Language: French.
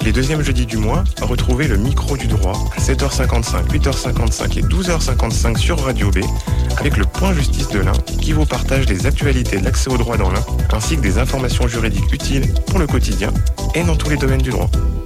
Les deuxièmes jeudis du mois, retrouvez le micro du droit à 7h55, 8h55 et 12h55 sur Radio B avec le Point Justice de l'Ain qui vous partage les actualités de l'accès au droit dans l'Ain ainsi que des informations juridiques utiles pour le quotidien et dans tous les domaines du droit.